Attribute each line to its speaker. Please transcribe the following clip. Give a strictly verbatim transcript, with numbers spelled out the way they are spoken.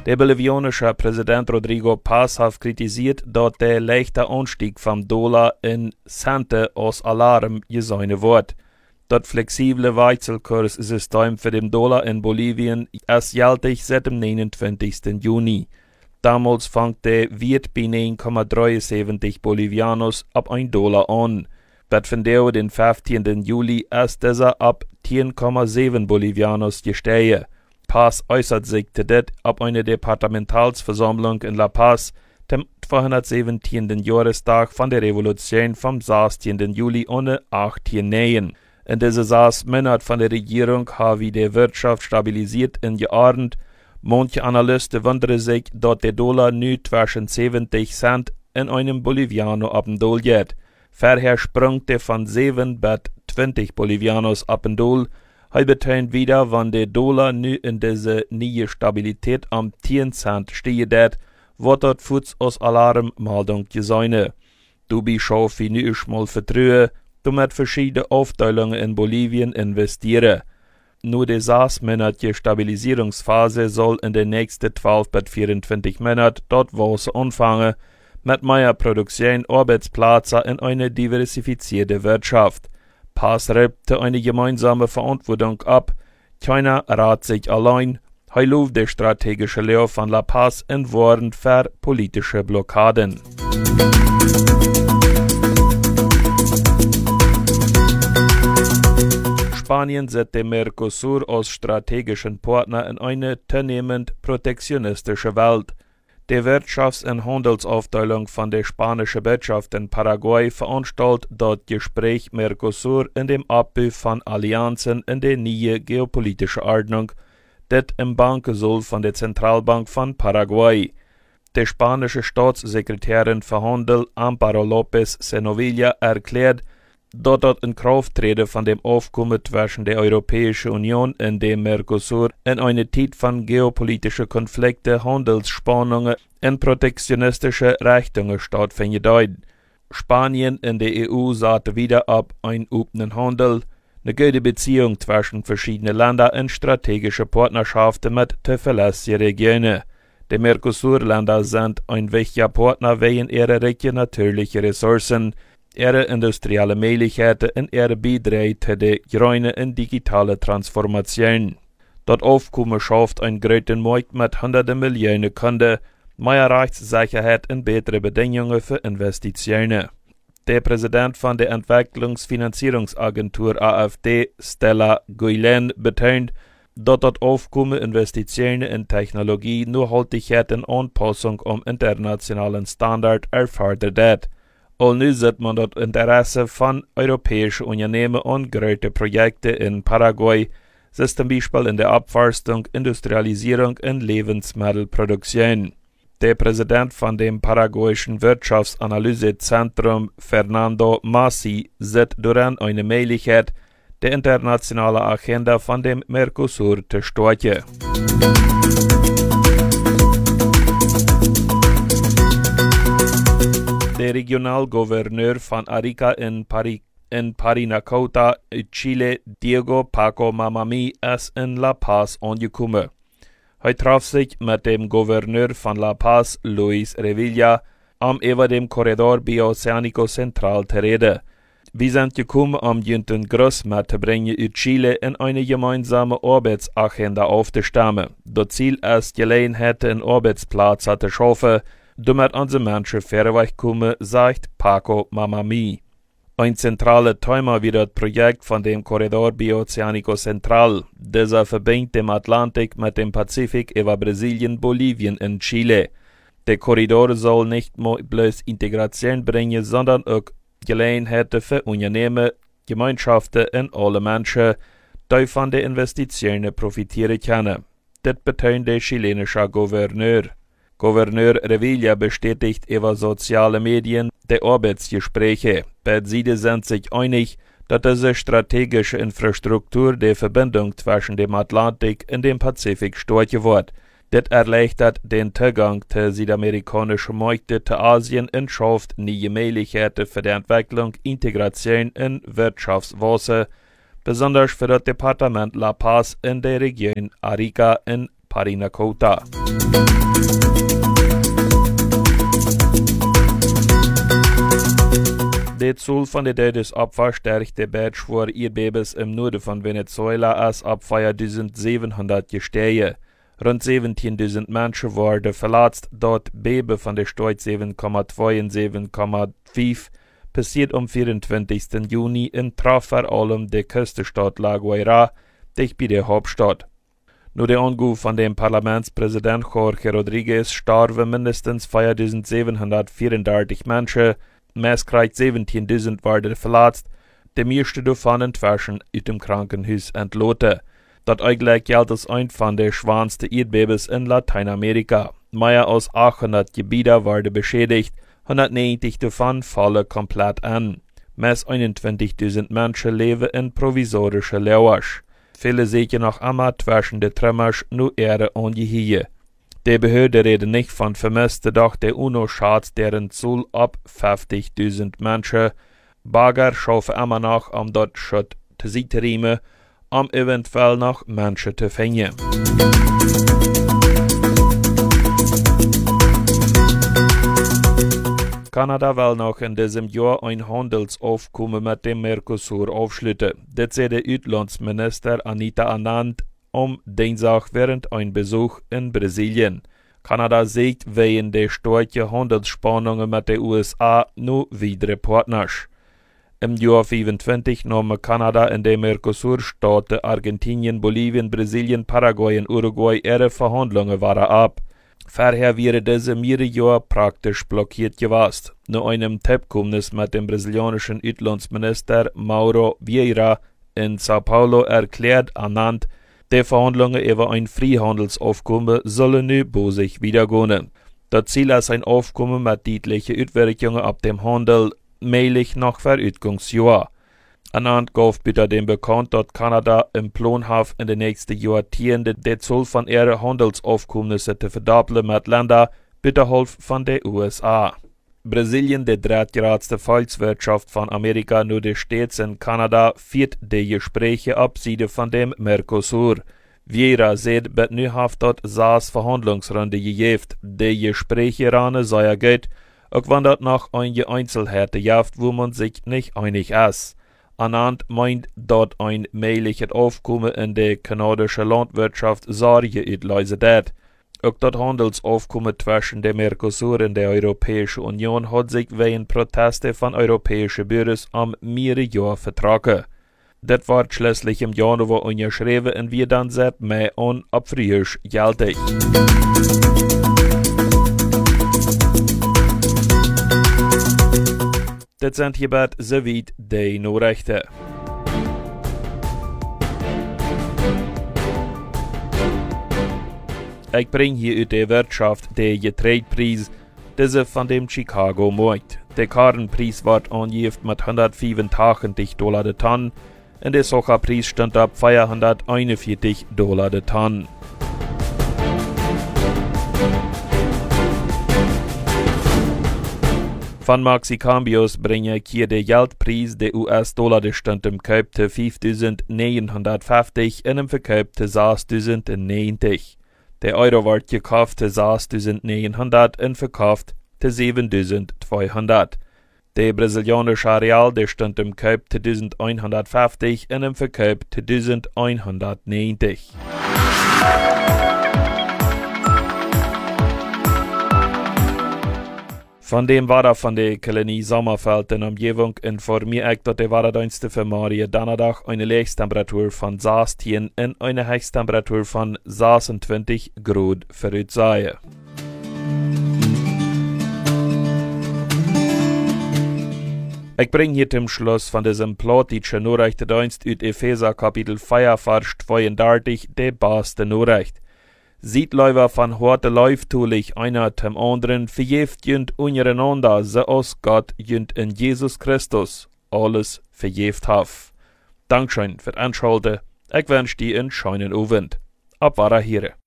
Speaker 1: Der bolivianische Präsident Rodrigo Paz hat kritisiert, dass der leichte Anstieg vom Dollar in Centen aus Alarm gesehen wird. Das flexible Wechselkurssystem für den Dollar in Bolivien ist gültig seit dem neunundzwanzigsten Juni. Damals fängt der Wert bei neun Komma siebenunddreißig Bolivianos ab ein Dollar an. Bei den fünfzehnten Juli ist dieser ab zehn Komma sieben Bolivianos gestiegen. Paz äußert sich zu das ab einer Departementalsversammlung in La Paz, dem zweihundertsiebzehnten Jahrestag von der Revolution vom sechzehnten Juli ohne achtzehn. In dieser sechs Monate von der Regierung habe die Wirtschaft stabilisiert und geordnet. Manche Analysten wundern sich, dass der Dollar nun zwischen siebzig Cent in einem Boliviano ab dem Dollar geht. Vorher sprang der von sieben bis zwanzig Bolivianos ab dem Dollar. Er betont wieder, wenn der Dollar nu in diese neue Stabilität am zehn Cent steht, wird dort Fuß aus Alarmmeldung gesehen. Du bist schon wie nu mal vertrauen, du mit verschiedene Aufteilungen in Bolivien investieren. Nur die sechsmonatige Stabilisierungsphase soll in den nächsten zwölf bis vierundzwanzig Monaten dort Wasser anfangen, mit mehr Produktion, Arbeitsplätze in eine diversifizierte Wirtschaft. Paz rebte eine gemeinsame Verantwortung ab. China rat sich allein. Er lobt der strategische Lehre von La Paz in Worten für politische Blockaden. Spanien setzt den Mercosur als strategischen Partner in eine zunehmend protektionistische Welt. Die Wirtschafts- und Handelsaufteilung von der spanischen Wirtschaft in Paraguay veranstaltet das Gespräch Mercosur in dem Abbau von Allianzen in der neue geopolitische Ordnung, das im Banken soll von der Zentralbank von Paraguay. Die spanische Staatssekretärin für Handel Amparo López Senovilla erklärt, dass das Inkrafttreten von dem Aufkommen zwischen der Europäischen Union und dem Mercosur in einer Zeit von geopolitischen Konflikten, Handelsspannungen und protektionistische Richtungen stattfindet. Spanien und die E U sahen wieder ab einen offenen Handel, eine gute Beziehung zwischen verschiedenen Ländern und strategische Partnerschaften mit zuverlässigen Regionen. Die Mercosur-Länder sind ein wichtiger Partner wegen ihrer reichen natürlichen Ressourcen, ihre industrielle Möglichkeiten und ihre Beiträge zu der grünen und digitalen Transformation. Das Aufkommen schafft einen großen Markt mit hunderten Millionen Kunden, mehr Rechtssicherheit und bessere Bedingungen für Investitionen. Der Präsident von der Entwicklungsfinanzierungsagentur A F D, Stella Guilén, betont, dass das Aufkommen Investitionen in Technologie, Nachhaltigkeit und Anpassung am internationalen Standard erfordert hat. All nu sieht man das Interesse von europäischen Unternehmen an große Projekte in Paraguay, das zum Beispiel in der Abforstung, Industrialisierung und Lebensmittelproduktion. Der Präsident von dem paraguayischen Wirtschaftsanalysezentrum, Fernando Massi, sieht daran eine Möglichkeit, die internationale Agenda von dem Mercosur zu stärken. Der Regionalgouverneur von Arica in, Pari in Parinacota, Chile, Diego Paco Mamami, ist in La Paz angekommen. Er traf sich mit dem Gouverneur von La Paz, Luis Revilla, um über dem Korridor Bioceánico Central zu reden. Wir sind gekommen, um den Gruß mitzubringen in Chile in eine gemeinsame Arbeitsagenda aufzustimmen. Das Ziel ist, Gelegenheit in Arbeitsplätze zu schaffen, damit unsere Menschen vorwärts kommen, sagt Paco Mamami. Ein zentrales Thema wird das Projekt von dem Korridor Bioceánico Central. Dieser verbindet den Atlantik mit dem Pazifik über Brasilien, Bolivien und Chile. Der Korridor soll nicht nur bloß Integration bringen, sondern auch Gelegenheiten für Unternehmen, Gemeinschaften und alle Menschen, die von den Investitionen profitieren können. Das betont der chilenische Gouverneur. Gouverneur Revilla bestätigt über soziale Medien die Arbeitsgespräche. Beide sind sich einig, dass diese strategische Infrastruktur der Verbindung zwischen dem Atlantik und dem Pazifik stärken wird. Das erleichtert den Zugang zu südamerikanischen Märkten, zu Asien und schafft neue Möglichkeiten für die Entwicklung, Integration und Wirtschaftswachstum, besonders für das Departement La Paz in der Region Arica in Parinacota. De Zahl van de dodesopfer stijgt de bed voor aardbebens im noorden van Venezuela als op vierduizendzevenhonderd gestegen. Rund zeventienduizend mensen worden verletzt door beben van de stoot zeven komma twee en zeven komma vijf. Passiert am vierundzwanzigsten Juni in traf vor allem de Küstenstadt La Guaira, dicht bei der Hauptstadt. Nur der Anruf von dem Parlamentspräsident Jorge Rodriguez starben mindestens viertausendsiebenhundertvierunddreißig Menschen, meist zeventienduizend werden verletzt, die meisten davon inzwischen aus dem Krankenhaus entlassen. Das eigentlich gilt als ein von der schwersten Erdbebens in Lateinamerika. Mehr als achthundert Gebiete werden beschädigt, hundertneunzig davon fallen komplett an. Meist einundzwanzigtausend Menschen leben in provisorischen Lausch. Viele sehen noch immer zwischen den Trümmern nur Erde angehängt. Die Behörde reden nicht von Vermissten, doch der UNO schätzt deren Zahl ab fünfzigtausend Menschen. Bagger schaffen immer noch, um dort Schutz zu sichern, um eventuell noch Menschen zu finden. Kanada will noch in diesem Jahr ein Handelsaufkommen mit dem Mercosur aufschließen. Das sagt der Auslandsminister Anita Anand am Dienstag während ein Besuch in Brasilien. Kanada sieht wegen der starken Handelsspannungen mit den U S A nur weitere Partners. Im Jahr fünfundzwanzig nahm Kanada in den Mercosur-Staaten Argentinien, Bolivien, Brasilien, Paraguay und Uruguay ihre Verhandlungen waren ab. Vorher wäre diese mehrere Jahre praktisch blockiert gewesen. Nach einem Telefonat mit dem brasilianischen Auslandsminister Mauro Vieira in Sao Paulo erklärt Anand, die Verhandlungen über ein Freihandelsaufkommen sollen nun bei sich wiedergehen. Das Ziel ist ein Aufkommen mit deutlichen Auswirkungen auf dem Handel, möglich nach Verütungsjahr. Anand gab bitte dem bekannt, dass Kanada im Plan hat, in den nächsten Jahrzehnten die Zahl von ihren Handelsaufkommnissen zu verdoppeln mit Ländern mit der Hilfe von den U S A. Brasilien, die drittgrößte Volkswirtschaft von Amerika, nur die Staaten in Kanada, führt die Gespräche abseits von dem Mercosur. Vieira sagt, bet nu haft dort sechs Verhandlungsrunde gegeben. Die Gespräche ran sei gut, auch wenn dort noch einige Einzelheiten gibt, wo man sich nicht einig ist. Anand meint, dort ein mögliches Aufkommen in der kanadischen Landwirtschaft Sorge auslösen wird. Auch das Handelsaufkommen zwischen dem Mercosur und der Europäischen Union hat sich wegen Proteste von europäischen Büros am mehrere Jahre vertragen. Das wird schließlich im Januar unterschrieben und wir dann seit Mai an ab Frühjahr gültig. Das sind hierbei soweit die Nachrichten. Ich bringe hier aus der Wirtschaft den Getreidepreis, diese von dem Chicago Markt. Der Karrenpreis wird angegeben mit hundertfünfundachtzig Dollar der Tonne und der Sojapreis stand ab vierhunderteinundvierzig Dollar der Tonne. Von Maxicambios bringe ich hier den Geldpreis der U S-Dollar, der stand im Kauf zu fünftausendneunhundertfünfzig und im Verkauf zu sechstausendneunzig. Der Euro wird gekauft zu sechstausendneunhundert und verkauft zu siebentausendzweihundert. Der brasilianische Real, der stand im Kauf zu eintausendeinhundertfünfzig und im Verkauf zu eintausendeinhundertneunzig. Von dem war er von der Kolonie Sommerfeld in Umgebung informiert ich, dass der Wasserdienste für morgen Donnerstag eine Höchsttemperatur von sechzehn und eine Höchsttemperatur von sechsundzwanzig Grad voraussehen. Ich bringe hier zum Schluss von diesem plattdeutschen Nachrichtendienst aus Epheser Kapitel vier, Vers zweiunddreißig, die beste Nachricht. Sieht Leute von heute läuft tulich einer zum anderen, verjeft jünd untereinander, so aus Gott jünd in Jesus Christus alles verjeft haf. Dankeschön für Anschalten, ich wünsche dir einen schönen Abend. Ab war hier.